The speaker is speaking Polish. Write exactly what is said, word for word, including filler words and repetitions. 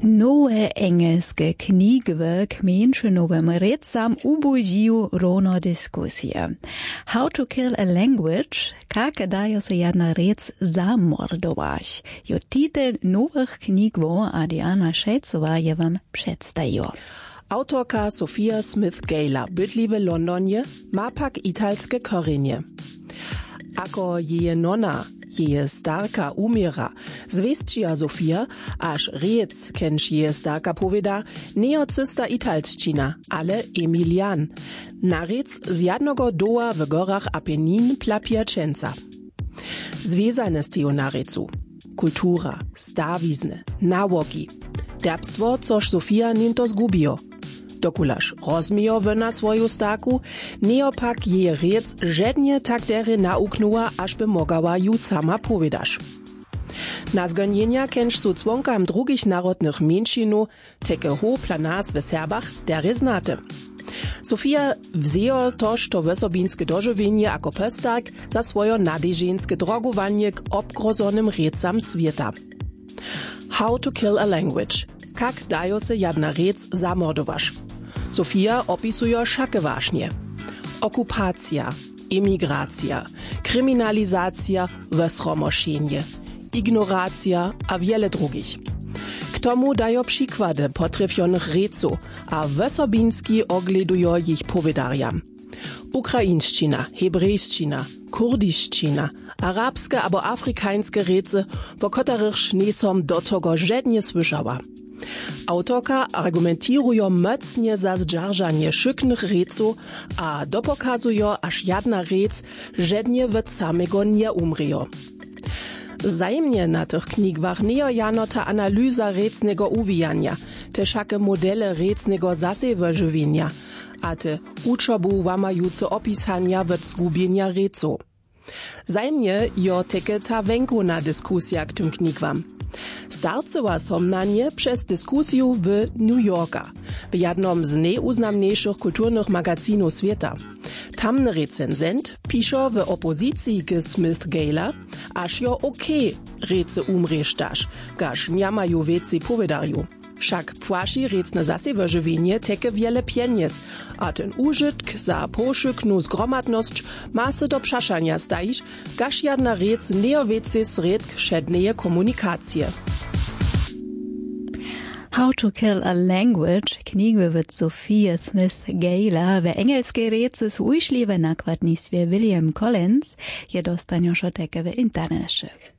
Nowe engelske knjige k menše novem recam ubožiju rovno diskusije. How to kill a language, kak dajo se jedna rec zamordować. Jo titel novых knjig wo Adriana Šejcová je vam předstajo. Autorka Sophia Smith-Gayle bydli w Londonie, ma pak italskie korzenie. Ako jeje nona, jeje starka umiera, zwestčija Sofia, aż rec, kenž jeje starka poveda, neo cysta italščina, ale Emilian. Na rec z jednego doła w gorach Apennin Plapiacenza. Związane z teo na recu. Kultura, stawizny, nawoki. Derbstwo, což Sofia ninto zgubio. Dokulaž rozmijo na swoju starku, neopak je rec žednie tak dere nauknuła, aż by mogała ju sama povedaš. Na zgonjenja kenž su cwonkam drugich narodnych mniejszinu, teke ho planas w Serbach, dere znate. Sofia wzejo toż to wysobinskie dożywienie jako pestak za swoje nadeżeńskie drogowanie k obgrozonym recam świata. How to kill a language. Kak dajo se jedna rec zamordować. Sofia opisuje šake waśnie. Okupacja, emigracja, kryminalizacja, wesromoszenie, ignoracja a wiele drugich. K tomu dajo przykłady potrefionych reców, a wesobinski ogledujo ich povedariam. Ukraińszczyna, hebrejszczyna, kurdiszczyna, arabskie albo afrykańskie rece, wo kotarych niesom do tego żednie słyszała. Autorka argumentiruje mocnie za zdźaržanie szyknych reców, a dopokazuje, aż jedna rec żednie w samego nie umrzejo. Zajemnie na tych knigwach nie jano ta analiza recnego uwijania, te szake modele recnego zasewyżywienia, a te uczobu łamajuce opisania w zgubienia reców. Zajemnie jo teke ta wenkuna dyskusja k tym knigwam. Starceła som na nie przez dyskusję w New Yorka, w jednym z najuznamniejszych kulturnych magazynów świata. Tamny recenzent pisze w opozycji k Smith-Gayle, aż jo okej rece umresztasz, gaż nie mają więcej povedarju. Však płaši recne zasewyżywienie teke wiele pieniędzy, a ten użytk za poszyknu zgromadność ma se do przaszania stajć, gaż jedna rec nie więcej sredk szedneje komunikacje. How to Kill a Language, knjige od Sophia Smith-Gayle, w engelskiej rece z ujšli w nakładnictwie William Collins, je dostaniošo teke w internecie.